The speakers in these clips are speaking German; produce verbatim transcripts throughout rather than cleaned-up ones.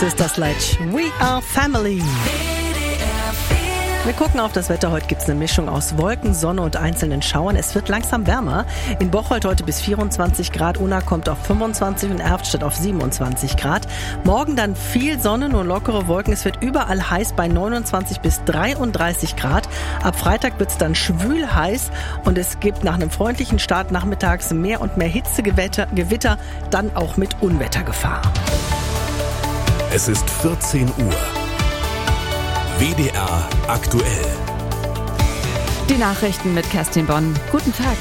Sister Sledge. We are family. Wir gucken auf das Wetter. Heute gibt es eine Mischung aus Wolken, Sonne und einzelnen Schauern. Es wird langsam wärmer. In Bocholt heute bis vierundzwanzig Grad, Unna kommt auf fünfundzwanzig und Erftstadt auf siebenundzwanzig Grad. Morgen dann viel Sonne, nur lockere Wolken. Es wird überall heiß bei neunundzwanzig bis dreiunddreißig Grad. Ab Freitag wird es dann schwül heiß und es gibt nach einem freundlichen Start nachmittags mehr und mehr Hitzegewitter, Gewitter, dann auch mit Unwettergefahr. Es ist vierzehn Uhr. W D R aktuell. Die Nachrichten mit Kerstin Bonn. Guten Tag.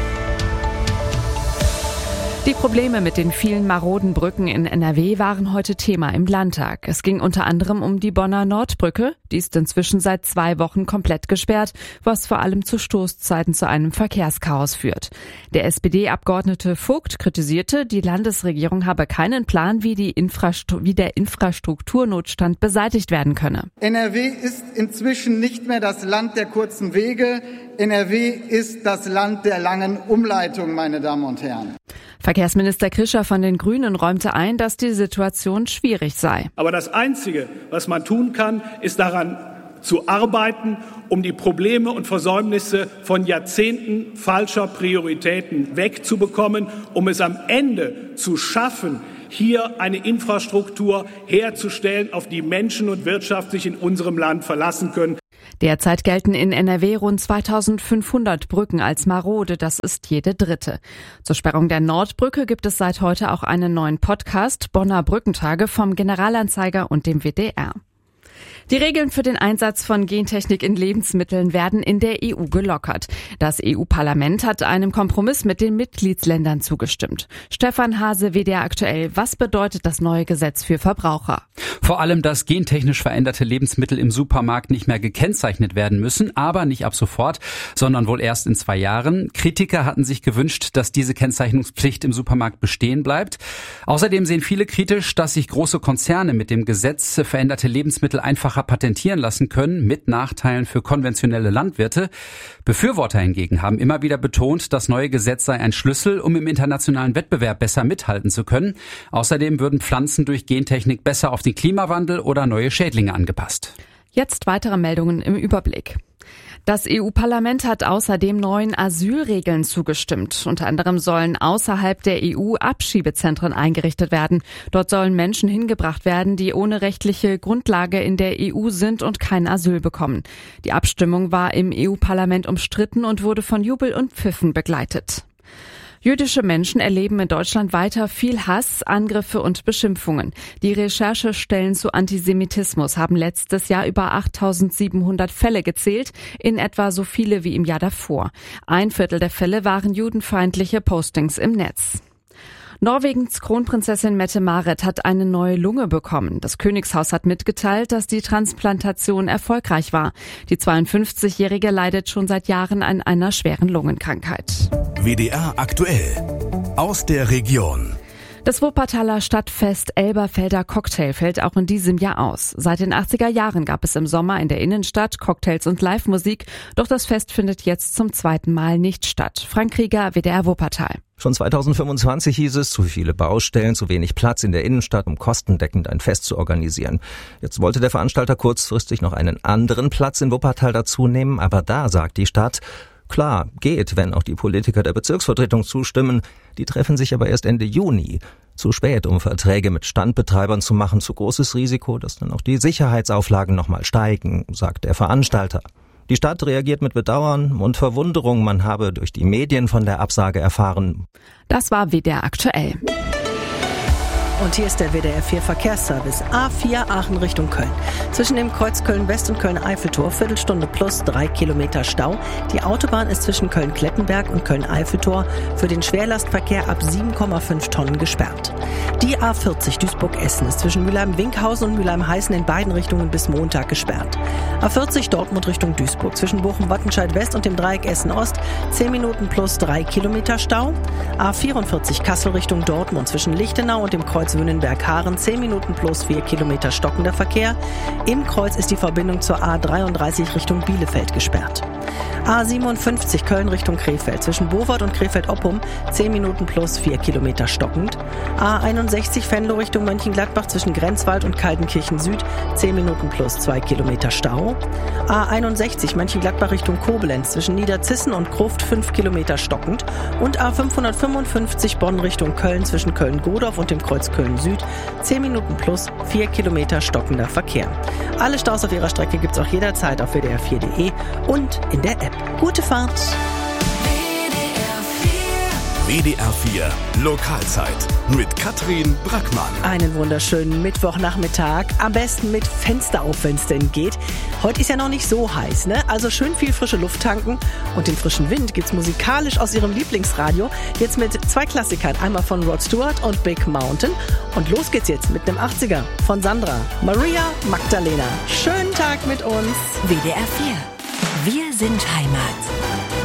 Die Probleme mit den vielen maroden Brücken in N R W waren heute Thema im Landtag. Es ging unter anderem um die Bonner Nordbrücke. Die ist inzwischen seit zwei Wochen komplett gesperrt, was vor allem zu Stoßzeiten zu einem Verkehrschaos führt. Der S P D-Abgeordnete Vogt kritisierte, die Landesregierung habe keinen Plan, wie, die Infrastru- wie der Infrastrukturnotstand beseitigt werden könne. N R W ist inzwischen nicht mehr das Land der kurzen Wege. N R W ist das Land der langen Umleitungen, meine Damen und Herren. Verkehrsminister Krischer von den Grünen räumte ein, dass die Situation schwierig sei. Aber das Einzige, was man tun kann, ist daran zu arbeiten, um die Probleme und Versäumnisse von Jahrzehnten falscher Prioritäten wegzubekommen, um es am Ende zu schaffen, hier eine Infrastruktur herzustellen, auf die Menschen und Wirtschaft sich in unserem Land verlassen können. Derzeit gelten in N R W rund zweitausendfünfhundert Brücken als marode, das ist jede dritte. Zur Sperrung der Nordbrücke gibt es seit heute auch einen neuen Podcast, Bonner Brückentage vom Generalanzeiger und dem W D R. Die Regeln für den Einsatz von Gentechnik in Lebensmitteln werden in der E U gelockert. Das E U-Parlament hat einem Kompromiss mit den Mitgliedsländern zugestimmt. Stefan Hase, W D R aktuell. Was bedeutet das neue Gesetz für Verbraucher? Vor allem, dass gentechnisch veränderte Lebensmittel im Supermarkt nicht mehr gekennzeichnet werden müssen, aber nicht ab sofort, sondern wohl erst in zwei Jahren. Kritiker hatten sich gewünscht, dass diese Kennzeichnungspflicht im Supermarkt bestehen bleibt. Außerdem sehen viele kritisch, dass sich große Konzerne mit dem Gesetz veränderte Lebensmittel einfacher patentieren lassen können, mit Nachteilen für konventionelle Landwirte. Befürworter hingegen haben immer wieder betont, das neue Gesetz sei ein Schlüssel, um im internationalen Wettbewerb besser mithalten zu können. Außerdem würden Pflanzen durch Gentechnik besser auf den Klimawandel oder neue Schädlinge angepasst. Jetzt weitere Meldungen im Überblick. Das E U-Parlament hat außerdem neuen Asylregeln zugestimmt. Unter anderem sollen außerhalb der E U Abschiebezentren eingerichtet werden. Dort sollen Menschen hingebracht werden, die ohne rechtliche Grundlage in der E U sind und kein Asyl bekommen. Die Abstimmung war im E U-Parlament umstritten und wurde von Jubel und Pfiffen begleitet. Jüdische Menschen erleben in Deutschland weiter viel Hass, Angriffe und Beschimpfungen. Die Recherchestellen zu Antisemitismus haben letztes Jahr über achttausendsiebenhundert Fälle gezählt, in etwa so viele wie im Jahr davor. Ein Viertel der Fälle waren judenfeindliche Postings im Netz. Norwegens Kronprinzessin Mette-Marit hat eine neue Lunge bekommen. Das Königshaus hat mitgeteilt, dass die Transplantation erfolgreich war. Die zweiundfünfzigjährige leidet schon seit Jahren an einer schweren Lungenkrankheit. W D R aktuell. Aus der Region. Das Wuppertaler Stadtfest Elberfelder Cocktail fällt auch in diesem Jahr aus. Seit den achtziger Jahren gab es im Sommer in der Innenstadt Cocktails und Live-Musik. Doch das Fest findet jetzt zum zweiten Mal nicht statt. Frank Krieger, W D R Wuppertal. Schon zweitausendfünfundzwanzig hieß es, zu viele Baustellen, zu wenig Platz in der Innenstadt, um kostendeckend ein Fest zu organisieren. Jetzt wollte der Veranstalter kurzfristig noch einen anderen Platz in Wuppertal dazu nehmen, aber da sagt die Stadt, klar, geht, wenn auch die Politiker der Bezirksvertretung zustimmen. Die treffen sich aber erst Ende Juni. Zu spät, um Verträge mit Standbetreibern zu machen, zu großes Risiko, dass dann auch die Sicherheitsauflagen nochmal steigen, sagt der Veranstalter. Die Stadt reagiert mit Bedauern und Verwunderung. Man habe durch die Medien von der Absage erfahren. Das war W D R aktuell. Und hier ist der W D R vier Verkehrsservice. A vier Aachen Richtung Köln. Zwischen dem Kreuz Köln-West und Köln-Eiffeltor Viertelstunde plus drei Kilometer Stau. Die Autobahn ist zwischen Köln-Kleppenberg und Köln-Eiffeltor für den Schwerlastverkehr ab sieben Komma fünf Tonnen gesperrt. Die A vierzig Duisburg-Essen ist zwischen Mülheim-Winkhausen und Mülheim-Heißen in beiden Richtungen bis Montag gesperrt. A vierzig Dortmund Richtung Duisburg zwischen Bochum-Wattenscheid-West und dem Dreieck Essen-Ost zehn Minuten plus drei Kilometer Stau. A vierundvierzig Kassel Richtung Dortmund zwischen Lichtenau und dem Kreuz Wünnenberg-Haaren zehn Minuten plus vier Kilometer stockender Verkehr. Im Kreuz ist die Verbindung zur A dreiunddreißig Richtung Bielefeld gesperrt. A siebenundfünfzig Köln Richtung Krefeld zwischen Bovard und Krefeld-Oppum zehn Minuten plus vier Kilometer stockend. A einundsechzig Venlo Richtung Mönchengladbach zwischen Grenzwald und Kaltenkirchen Süd zehn Minuten plus zwei Kilometer Stau. A einundsechzig Mönchengladbach Richtung Koblenz zwischen Niederzissen und Gruft fünf Kilometer stockend. Und A fünfhundertfünfundfünfzig Bonn Richtung Köln zwischen Köln-Godorf und dem Kreuz Köln-Süd zehn Minuten plus vier Kilometer stockender Verkehr. Alle Staus auf ihrer Strecke gibt's auch jederzeit auf w d r vier punkt d e und in der App. Gute Fahrt! W D R vier Lokalzeit mit Katrin Brackmann. Einen wunderschönen Mittwochnachmittag. Am besten mit Fenster auf, wenn es denn geht. Heute ist ja noch nicht so heiß, ne? Also schön viel frische Luft tanken. Und den frischen Wind gibt's musikalisch aus ihrem Lieblingsradio. Jetzt mit zwei Klassikern. Einmal von Rod Stewart und Big Mountain. Und los geht's jetzt mit einem achtziger von Sandra. Maria Magdalena. Schönen Tag mit uns. W D R vier. Wir sind Heimat.